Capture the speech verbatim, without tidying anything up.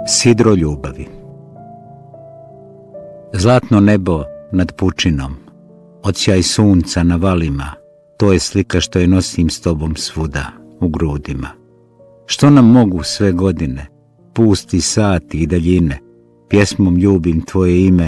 Sidro ljubavi. Zlatno nebo nad pučinom, odsjaj sunca na valima, to je slika što je nosim s tobom svuda, u grudima. Što nam mogu sve godine, pusti sati i daljine, pjesmom ljubim tvoje ime,